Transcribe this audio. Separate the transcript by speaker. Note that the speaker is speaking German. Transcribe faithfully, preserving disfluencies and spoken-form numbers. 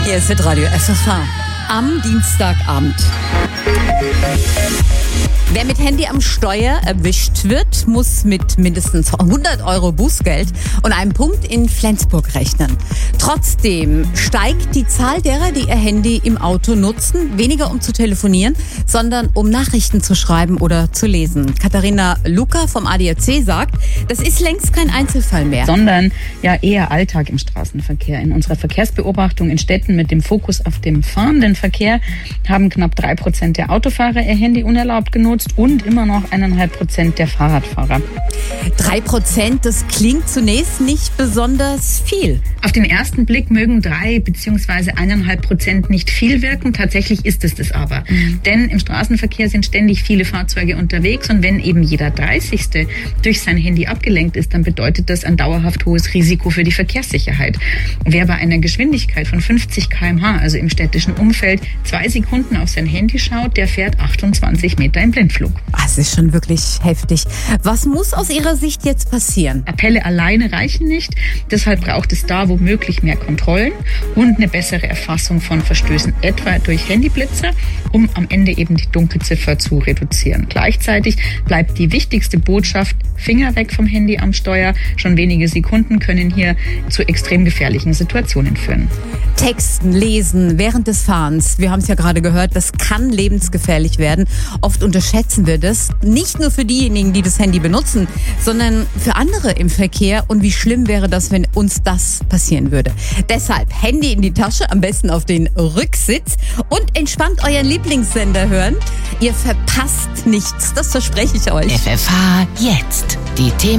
Speaker 1: Hier ist Radio F F H am Dienstagabend. Wer mit Handy am Steuer erwischt wird, muss mit mindestens hundert Euro Bußgeld und einem Punkt in Flensburg rechnen. Trotzdem steigt die Zahl derer, die ihr Handy im Auto nutzen, weniger um zu telefonieren, sondern um Nachrichten zu schreiben oder zu lesen. Katharina Luca vom A D A C sagt, das ist längst kein Einzelfall mehr.
Speaker 2: Sondern ja eher Alltag im Straßenverkehr. In unserer Verkehrsbeobachtung in Städten mit dem Fokus auf dem fahrenden Verkehr haben knapp drei Prozent der Autofahrer ihr Handy unerlaubt genutzt und immer noch eineinhalb Prozent der Fahrradfahrer.
Speaker 1: Drei Prozent, das klingt zunächst nicht besonders viel.
Speaker 2: Auf den ersten Blick mögen drei beziehungsweise eineinhalb Prozent nicht viel wirken. Tatsächlich ist es das aber. Mhm. Denn im Straßenverkehr sind ständig viele Fahrzeuge unterwegs und wenn eben jeder Dreißigste durch sein Handy abgelenkt ist, dann bedeutet das ein dauerhaft hohes Risiko für die Verkehrssicherheit. Wer bei einer Geschwindigkeit von fünfzig Kilometer pro Stunde, also im städtischen Umfeld, zwei Sekunden auf sein Handy schaut, der fährt achtundzwanzig Meter im Blindflug.
Speaker 1: Das ist schon wirklich heftig. Was muss aus Ihrer Sicht jetzt passieren?
Speaker 2: Appelle alleine reichen nicht. Deshalb braucht es da womöglich mehr Kontrollen und eine bessere Erfassung von Verstößen, etwa durch Handyblitzer, um am Ende eben die Dunkelziffer zu reduzieren. Gleichzeitig bleibt die wichtigste Botschaft: Finger weg vom Handy am Steuer. Schon wenige Sekunden können hier zu extrem gefährlichen Situationen führen.
Speaker 1: Texten, lesen während des Fahrens. Wir haben es ja gerade gehört, das kann lebensgefährlich werden. Oft unterschätzen wir das. Nicht nur für diejenigen, die das Handy benutzen, sondern für andere im Verkehr. Und wie schlimm wäre das, wenn uns das passieren würde? Deshalb Handy in die Tasche, am besten auf den Rücksitz und entspannt euren Lieblingssender hören. Ihr verpasst nichts, das verspreche ich euch.
Speaker 3: F F H jetzt. Die Themen